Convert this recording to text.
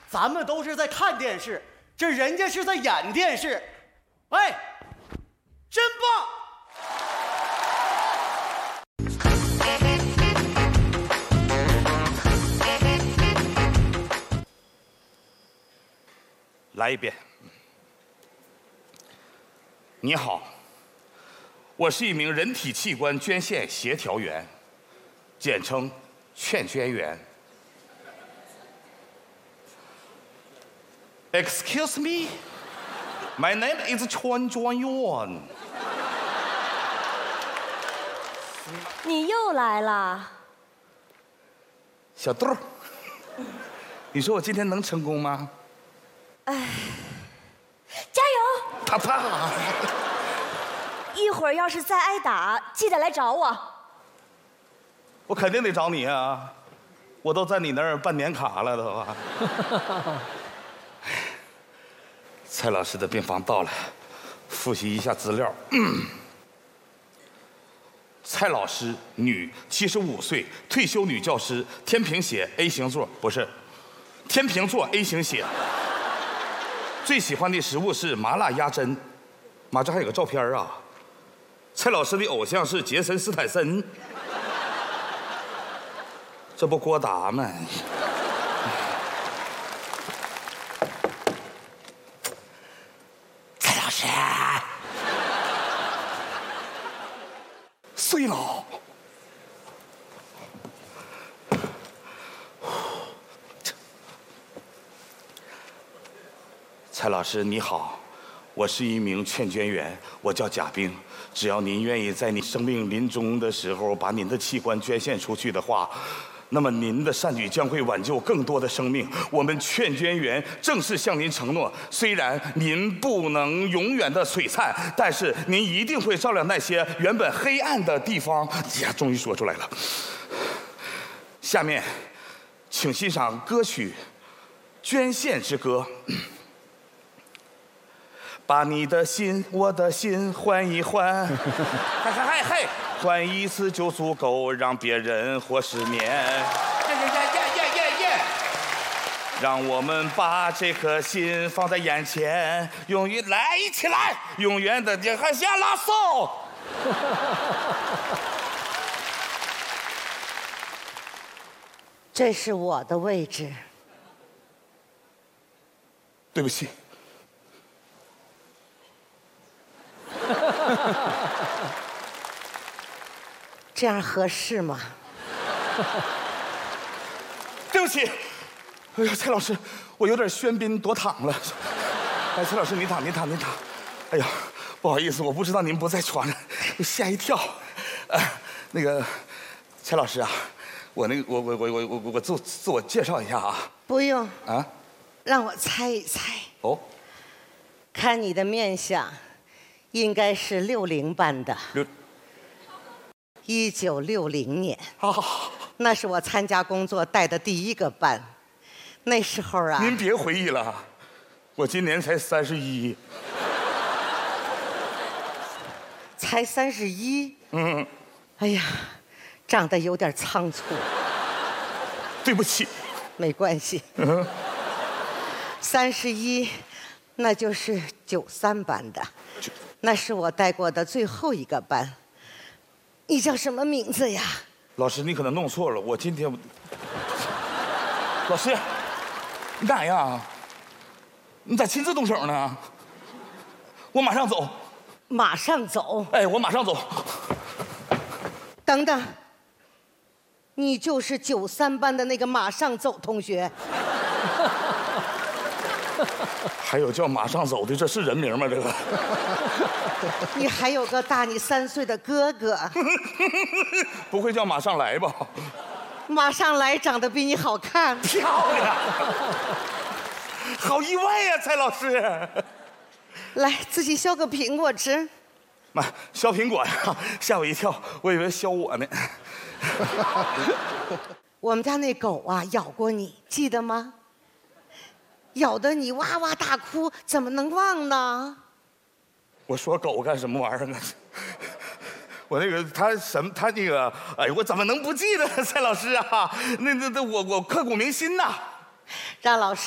咱们都是在看电视，这人家是在演电视。哎，真棒！ 来一遍。你好，我是一名人体器官捐献协调员，简称劝捐员。Excuse me, my name is 劝捐员。 你又来了， 小豆儿，你说我今天能成功吗？ 哎，加油！ 啪啪！ 一会儿要是再挨打，记得来找我。 我肯定得找你啊！我都在你那儿办年卡了都啊。蔡老师的病房到了，复习一下资料。蔡老师，女，75岁，退休女教师，天平血 A 型座，不是，天平座 A 型血。最喜欢的食物是麻辣鸭胗。妈，这还有个照片啊！蔡老师的偶像是杰森斯坦森。这不郭达吗？蔡老师，睡了。蔡老师你好，我是一名劝捐员，我叫贾冰。只要您愿意在你生命临终的时候把您的器官捐献出去的话，那么您的善举将会挽救更多的生命。我们劝捐员正式向您承诺，虽然您不能永远的璀璨，但是您一定会照亮那些原本黑暗的地方。呀，终于说出来了。下面，请欣赏歌曲《捐献之歌》。把你的心，我的心换一换，嘿，换一次就足够让别人活10年。让我们把这颗心放在眼前，永远来一起来，永远的还下拉手。 这是我的位置。 对不起。 这样合适吗？ 对不起，哎呀，蔡老师，我有点喧宾夺躺了。哎，蔡老师，您躺。哎呀，不好意思，我不知道您不在床上，吓一跳。那个，蔡老师啊，我自我介绍一下啊。 不用啊， 让我猜一猜。 哦， 看你的面相，应该是60班的。1960年，那是我参加工作带的第1个班。那时候啊， 您别回忆了，我今年才31。 才31？嗯。哎呀，长得有点仓促。 对不起。 没关系。31，那就是93班的，那是我带过的最后1个班。你叫什么名字呀？ 老师，你可能弄错了，我今天……老师，你干啥呀？你咋亲自动手呢？我马上走。 马上走？ 哎，我马上走。 等等，你就是93班的那个马上走同学。 还有叫马上走的，这是人名吗？这个？ 你还有个大你3岁的哥哥。 不会叫马上来吧？ 马上来长得比你好看。 漂亮。好意外呀，蔡老师。 来，自己削个苹果吃。 妈，削苹果呀，吓我一跳，我以为削我呢。 我们家那狗啊，咬过你，记得吗？咬得你哇哇大哭，怎么能忘呢？ 我说狗干什么玩意儿啊？我那个他那个，哎呦，我怎么能不记得蔡老师啊？那我刻骨铭心呐。 让老师